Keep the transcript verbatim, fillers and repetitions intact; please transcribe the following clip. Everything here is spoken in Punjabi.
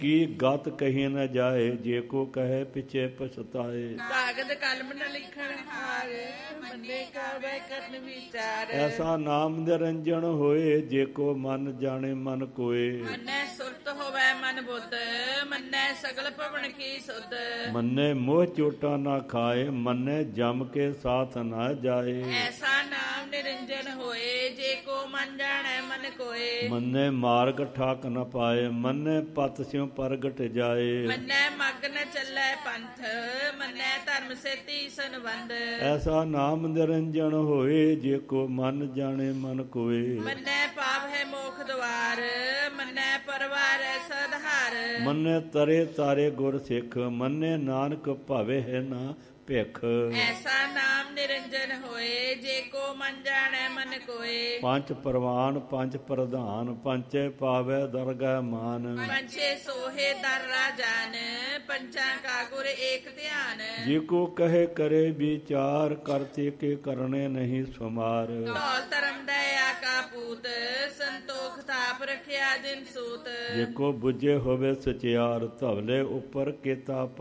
ਕੀ ਗਤ ਕਹੀ ਨ ਜਾਏ, ਜੇ ਕੋ ਕਹੇ ਪਿਛੇ ਪਛਤਾਏ। ਕਾਗਦ ਕਲਮ ਨ ਲਿਖਣ ਹਾਰ, ਮੰਨੇ ਕਾਵੇ ਕਰਨ ਵਿਚਾਰ। ਐਸਾ ਨਾਮ ਨਿਰੰਜਨ ਹੋਏ, ਜੇ ਕੋ ਮਨ ਜਾਣੇ ਮਨ ਕੋਏ। ਮੰਨੈ ਸੁਰਤ ਹੋਵੈ ਮਨ ਬੁੱਧ, ਮੰਨੈ ਸਗਲ ਭਵਨ ਕੀ ਸੁਧ। ਮੰਨੇ ਮੋਹ ਚੋਟਾ ਨਾ ਖਾਏ, ਮੰਨੇ ਜਮ ਕੇ ਸਾਥ ਨਾ ਜਾਏ। ਐਸਾ ਨਾਮ ਨਿਰੰਜਨ ਹੋਏ, ਜੇ ਕੋ ਮਨ ਜਾਣੈ ਮਨ ਕੋਏ। ਮੰਨੇ ਮਾਰਗ ਠਾਕ ਨ ਪਾਏ, ਮੰਨੇ ਪਤ ਸਿਉ ਪ੍ਰਗਟ ਜਾਏ। ਮੰਨੈ ਮਗ ਨ ਚੱਲੈ ਪੰਥ, ਮੰਨੈ ਧਰਮ ਸੇਤੀ ਸੰਬੰਧ। ਐਸਾ ਨਾਮ ਨਿਰੰਜਨ ਹੋਏ, ਜੇ ਕੋ ਮਨ ਜਾਣੇ ਮਨ ਕੋਏ। ਮੰਨੈ ਪਾਪ ਹੈ ਮੋਖ ਦੁਆਰ, ਮੰਨੈ ਪਰਵਾਰ ਹੈ ਸਦਹਾਰ। ਮੰਨੇ ਤਰੇ ਤਾਰੇ ਗੁਰ ਸਿੱਖ, ਮੰਨੇ ਨਾਨਕ ਭਾਵੇ ਹੈ ਨਾ ਭਿਖ। ਐਸਾ ਨਾਮ ਨਿਰੰਜਨ ਹੋਏ, ਜੇ ਕੋ ਮਨ ਜਾਣੈ ਮਨ ਕੋਏ। ਪੰਜ ਪ੍ਰਵਾਨ ਪੰਜ ਪ੍ਰਧਾਨ, ਪੰਚੇ ਪਾਵੇ ਦਰਗਹਿ ਮਾਨ। ਪੰਚੇ ਸੋਹੇ ਦਰ ਰਾਜਾਨ, ਪੰਚਾਂ ਕਾ ਗੁਰ ਏਕ ਧਿਆਨ। ਜੇ ਕੋ ਕਹੇ ਕਰੇ ਵਿਚਾਰ, ਕਰਤੇ ਕੇ ਕਰਨੇ ਨਹੀਂ ਸੁਮਾਰ। ਧੌਲ ਧਰਮ ਦਇਆ ਕਾ ਪੂਤ, ਸੰਤੋਖ ਥਾਪ ਰਖਿਆ ਜਿਨ ਸੂਤ। ਜੇ ਕੋ ਬੁਝੇ ਹੋਵੇ ਸਚਿਆਰ, ਧਵਲੇ ਉੱਪਰ ਕੀਤਾ